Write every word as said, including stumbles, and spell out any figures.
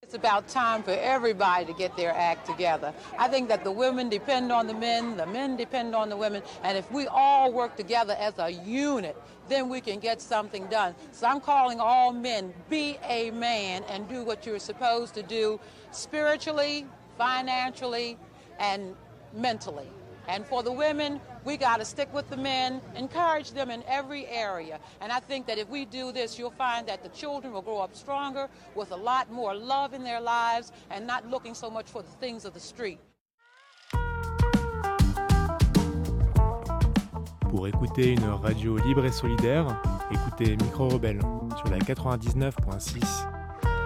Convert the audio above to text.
It's about time for everybody to get their act together. I think that the women depend on the men, the men depend on the women, and if we all work together as a unit, then we can get something done. So I'm calling all men, be a man and do what you're supposed to do spiritually, financially, and mentally. And for the women, we got to stick with the men, encourage them in every area. And I think that if we do this, you'll find that the children will grow up stronger with a lot more love in their lives and not looking so much for the things of the street. Pour écouter une radio libre et solidaire, écoutez Micro Rebelle sur la quatre-vingt-dix-neuf point six.